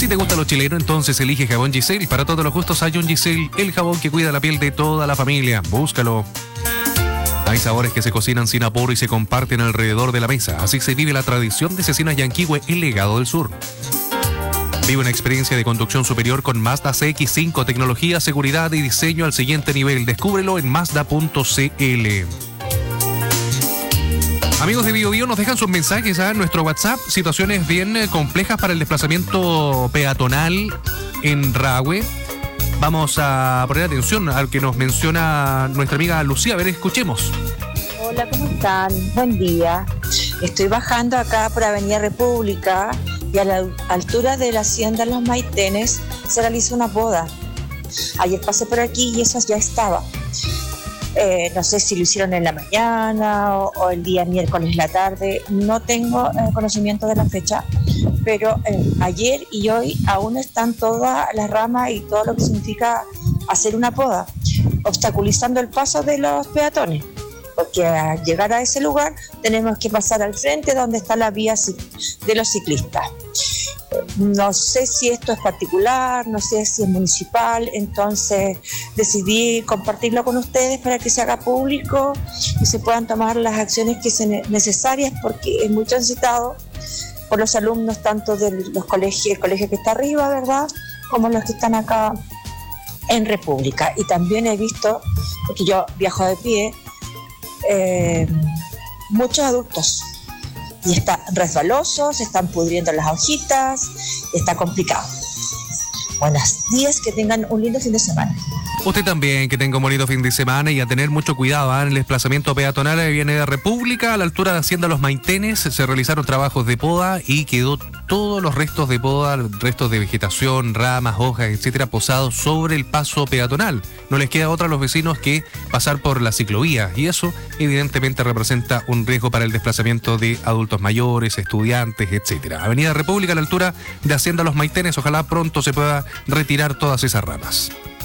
Si te gusta lo chileno, entonces elige jabón Giselle. Para todos los gustos hay un Giselle, el jabón que cuida la piel de toda la familia. Búscalo. Hay sabores que se cocinan sin apuro y se comparten alrededor de la mesa. Así se vive la tradición de Cecinas Yanquihue, el legado del sur. Vive una experiencia de conducción superior con Mazda CX-5, tecnología, seguridad y diseño al siguiente nivel. Descúbrelo en Mazda.cl. Amigos de BioBio, nos dejan sus mensajes a nuestro WhatsApp. Situaciones bien complejas para el desplazamiento peatonal en Rahue. Vamos a poner atención al que nos menciona nuestra amiga Lucía. A ver, escuchemos. Hola, ¿cómo están? Buen día. Estoy bajando acá por Avenida República y a la altura de la hacienda Los Maitenes se realiza una poda. Ayer pasé por aquí y eso ya estaba. No sé si lo hicieron en la mañana o el día miércoles la tarde. No tengo conocimiento de la fecha, pero ayer y hoy aún están todas las ramas y todo lo que significa hacer una poda, obstaculizando el paso de los peatones. Porque al llegar a ese lugar tenemos que pasar al frente donde está la vía de los ciclistas. No sé si esto es particular, no sé si es municipal, entonces decidí compartirlo con ustedes para que se haga público y se puedan tomar las acciones que sean necesarias, porque es muy transitado por los alumnos tanto de los colegios, el colegio que está arriba, ¿verdad?, como los que están acá en República. Y también he visto, porque yo viajo de pie, muchos adultos y está resbaloso, se están pudriendo las hojitas, está complicado. Buenos días, que tengan un lindo fin de semana. Usted también, que tenga un bonito fin de semana y a tener mucho cuidado en el desplazamiento peatonal de Avenida República. A la altura de Hacienda Los Maitenes se realizaron trabajos de poda y quedó todos los restos de poda, restos de vegetación, ramas, hojas, etcétera, posados sobre el paso peatonal. No les queda otra a los vecinos que pasar por la ciclovía y eso evidentemente representa un riesgo para el desplazamiento de adultos mayores, estudiantes, etcétera. Avenida República a la altura de Hacienda Los Maitenes, ojalá pronto se pueda retirar todas esas ramas.